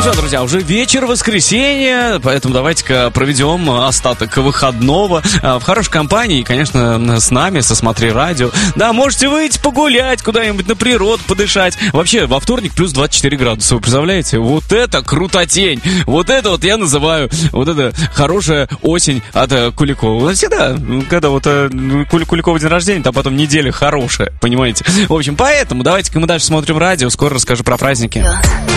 что, друзья, уже вечер воскресенья, поэтому давайте-ка проведем остаток выходного в хорошей компании, и, конечно, с нами, со Смотри Радио. Да, можете выйти погулять куда-нибудь на природу, подышать. Вообще, во вторник плюс 24 градуса, вы представляете? Вот это крутотень! Вот это вот я называю, вот это хорошая осень от Куликова. Всегда, когда вот Куликова день рождения, там потом неделя хорошая, понимаете? В общем, поэтому давайте-ка мы дальше смотрим радио, скоро расскажу про праздники.